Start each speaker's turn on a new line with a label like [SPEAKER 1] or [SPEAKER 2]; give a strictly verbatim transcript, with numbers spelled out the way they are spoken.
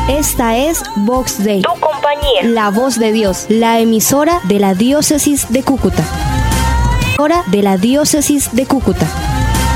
[SPEAKER 1] Esta es Vox Dei,
[SPEAKER 2] tu compañía,
[SPEAKER 1] la voz de Dios, la emisora de la diócesis de Cúcuta. Hora de la diócesis de Cúcuta.